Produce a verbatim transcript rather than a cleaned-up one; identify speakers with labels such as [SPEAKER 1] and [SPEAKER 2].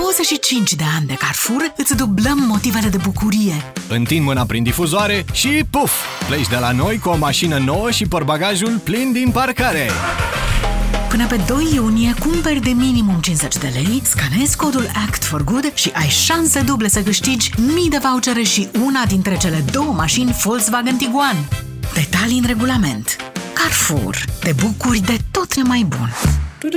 [SPEAKER 1] douăzeci și cinci de ani de Carrefour îți dublăm motivele de bucurie.
[SPEAKER 2] Întind mâna prin difuzoare și puf! Pleci de la noi cu o mașină nouă și portbagajul plin din parcare!
[SPEAKER 1] Până pe doi iunie cumperi de minimum cincizeci de lei, scanezi codul Act for Good și ai șanse duble să câștigi mii de vouchere și una dintre cele două mașini Volkswagen Tiguan. Detalii în regulament. Carrefour. Te bucuri de tot ce mai bun.